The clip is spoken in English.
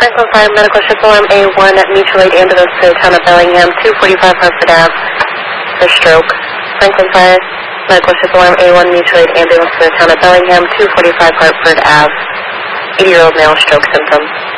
Franklin Fire Medical Ship Alarm A1 at Mutual Aid Ambulance to the town of Bellingham, 245 Hartford Ave for stroke. Franklin Fire Medical Ship Alarm A1 Mutual Aid Ambulance to the town of Bellingham, 245 Hartford Ave. 80-year-old male stroke symptoms.